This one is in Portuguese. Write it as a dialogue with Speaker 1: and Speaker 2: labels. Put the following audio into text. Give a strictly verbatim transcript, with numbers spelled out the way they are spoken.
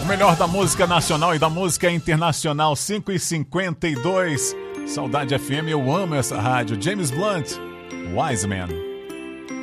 Speaker 1: O melhor da música nacional e da música internacional, cinco e cinquenta e dois. Saudade F M, eu amo essa rádio. James Blunt, Wise Man.